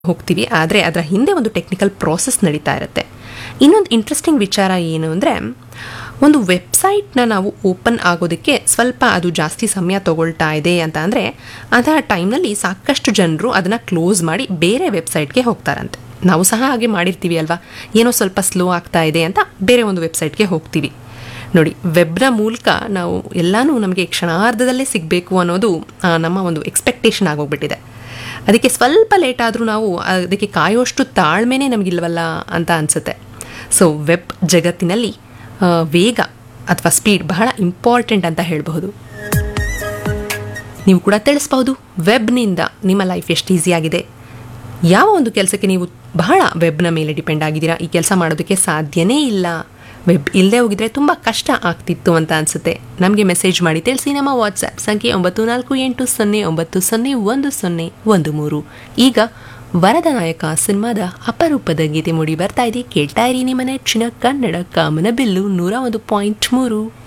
ಹೋಗ್ತೀವಿ. ಆದರೆ ಅದರ ಹಿಂದೆ ಒಂದು ಟೆಕ್ನಿಕಲ್ ಪ್ರಾಸೆಸ್ ನಡೀತಾ ಇರುತ್ತೆ. ಇನ್ನೊಂದು ಇಂಟ್ರೆಸ್ಟಿಂಗ್ ವಿಚಾರ ಏನು ಅಂದರೆ, ಒಂದು ವೆಬ್ಸೈಟ್ನ ನಾವು ಓಪನ್ ಆಗೋದಕ್ಕೆ ಸ್ವಲ್ಪ ಅದು ಜಾಸ್ತಿ ಸಮಯ ತಗೊಳ್ತಾ ಇದೆ ಅಂತ ಅಂದರೆ, ಅಂತಹ ಟೈಮ್ನಲ್ಲಿ ಸಾಕಷ್ಟು ಜನರು ಅದನ್ನು ಕ್ಲೋಸ್ ಮಾಡಿ ಬೇರೆ ವೆಬ್ಸೈಟ್ಗೆ ಹೋಗ್ತಾರಂತೆ. ನಾವು ಸಹ ಹಾಗೆ ಮಾಡಿರ್ತೀವಿ ಅಲ್ವಾ, ಏನೋ ಸ್ವಲ್ಪ ಸ್ಲೋ ಆಗ್ತಾ ಇದೆ ಅಂತ ಬೇರೆ ಒಂದು ವೆಬ್ಸೈಟ್ಗೆ ಹೋಗ್ತೀವಿ. ನೋಡಿ, ವೆಬ್ನ ಮೂಲಕ ನಾವು ಎಲ್ಲನೂ ನಮಗೆ ಕ್ಷಣಾರ್ಧದಲ್ಲೇ ಸಿಗಬೇಕು ಅನ್ನೋದು ನಮ್ಮ ಒಂದು ಎಕ್ಸ್ಪೆಕ್ಟೇಷನ್ ಆಗೋಗ್ಬಿಟ್ಟಿದೆ. ಅದಕ್ಕೆ ಸ್ವಲ್ಪ ಲೇಟ್ ಆದರೂ ನಾವು ಅದಕ್ಕೆ ಕಾಯೋಷ್ಟು ತಾಳ್ಮೆನೇ ನಮಗಿಲ್ವಲ್ಲ ಅಂತ ಅನಿಸುತ್ತೆ. ಸೊ ವೆಬ್ ಜಗತ್ತಿನಲ್ಲಿ ವೇಗ ಅಥವಾ ಸ್ಪೀಡ್ ಬಹಳ ಇಂಪಾರ್ಟೆಂಟ್ ಅಂತ ಹೇಳಬಹುದು. ನೀವು ಕೂಡ ತಿಳಿಸ್ಬಹುದು, ವೆಬ್ನಿಂದ ನಿಮ್ಮ ಲೈಫ್ ಎಷ್ಟು ಈಸಿಯಾಗಿದೆ. ಯಾವ ಒಂದು ಕೆಲಸಕ್ಕೆ ನೀವು ಬಹಳ ವೆಬ್ನ ಮೇಲೆ ಡಿಪೆಂಡ್ ಆಗಿದ್ದೀರಾ, ಈ ಕೆಲಸ ಮಾಡೋದಕ್ಕೆ ಸಾಧ್ಯನೇ ಇಲ್ಲ, ವೆಬ್ ಇಲ್ಲದೆ ಹೋಗಿದ್ರೆ ತುಂಬ ಕಷ್ಟ ಆಗ್ತಿತ್ತು ಅಂತ ಅನಿಸುತ್ತೆ. ನಮಗೆ ಮೆಸೇಜ್ ಮಾಡಿ ತಿಳಿಸಿ. ನಮ್ಮ ವಾಟ್ಸ್ಆ್ಯಪ್ ಸಂಖ್ಯೆ 9480901013. ಈಗ ವರದನಾಯಕ ಸಿನಿಮಾದ ಅಪರೂಪದ ಗೀತೆ ಮೂಡಿ ಬರ್ತಾ ಇದೆ. ಕೇಳ್ತಾ ಇರಿ ನಿಮ್ಮ ನೆಚ್ಚಿನ ಕನ್ನಡ ಕಾಮನಬಿಲ್ಲು 101.3.